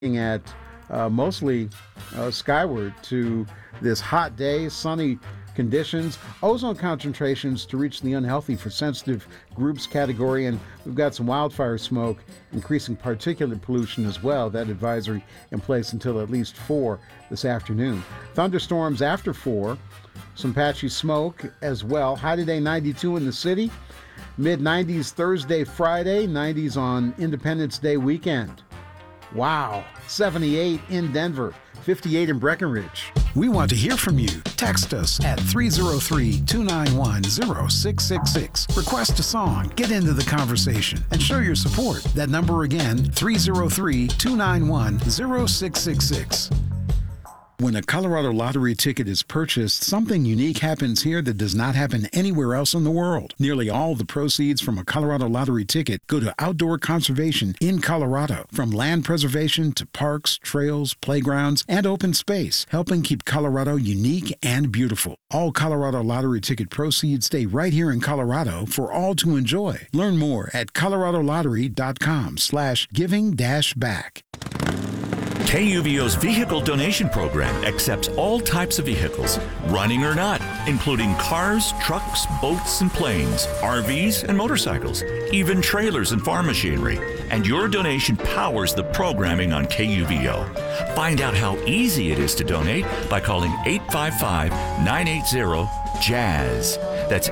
at mostly skyward to this hot day, sunny conditions, ozone concentrations to reach the unhealthy for sensitive groups category, and we've got some wildfire smoke, increasing particulate pollution as well. That advisory in place until at least 4 this afternoon. Thunderstorms after 4, some patchy smoke as well. High today 92 in the city, mid-90s Thursday, Friday, 90s on Independence Day weekend. Wow, 78 in Denver, 58 in Breckenridge. We want to hear from you. Text us at 303-291-0666. Request a song, get into the conversation, and show your support. That number again, 303-291-0666. When a Colorado Lottery ticket is purchased, something unique happens here that does not happen anywhere else in the world. Nearly all the proceeds from a Colorado Lottery ticket go to outdoor conservation in Colorado, from land preservation to parks, trails, playgrounds, and open space, helping keep Colorado unique and beautiful. All Colorado Lottery ticket proceeds stay right here in Colorado for all to enjoy. Learn more at coloradolottery.com/giving-back. KUVO's vehicle donation program accepts all types of vehicles, running or not, including cars, trucks, boats, and planes, RVs and motorcycles, even trailers and farm machinery. And your donation powers the programming on KUVO. Find out how easy it is to donate by calling 855-980-JAZZ. That's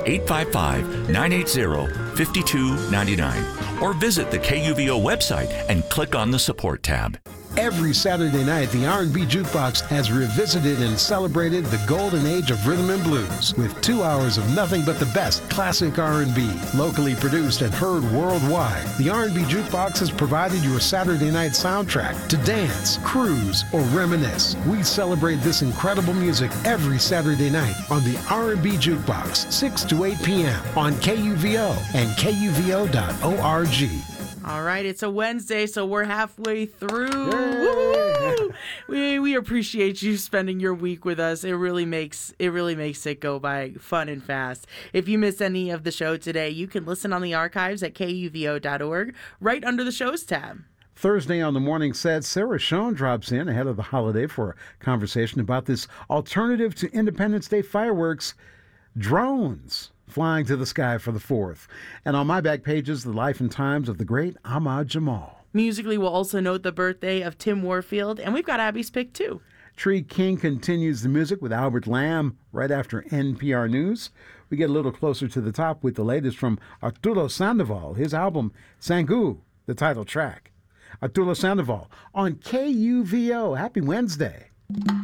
855-980-5299. Or visit the KUVO website and click on the Support tab. Every Saturday night, the R&B Jukebox has revisited and celebrated the golden age of rhythm and blues with 2 hours of nothing but the best classic R&B, locally produced and heard worldwide. The R&B Jukebox has provided your Saturday night soundtrack to dance, cruise, or reminisce. We celebrate this incredible music every Saturday night on the R&B Jukebox, 6 to 8 p.m. on KUVO and KUVO.org. All right, it's a Wednesday, so we're halfway through. Woo-hoo! We appreciate you spending your week with us. It really makes it go by fun and fast. If you missed any of the show today, you can listen on the archives at KUVO.org, right under the shows tab. Thursday on the Morning Set, Sarah Schoen drops in ahead of the holiday for a conversation about this alternative to Independence Day fireworks, drones flying to the sky for the 4th. And on my back pages, the life and times of the great Ahmad Jamal. Musically, we'll also note the birthday of Tim Warfield, and we've got Abby's pick, too. Tree King continues the music with Albert Lamb right after NPR News. We get a little closer to the top with the latest from Arturo Sandoval, his album, Sangu, the title track. Arturo Sandoval on KUVO. Happy Wednesday.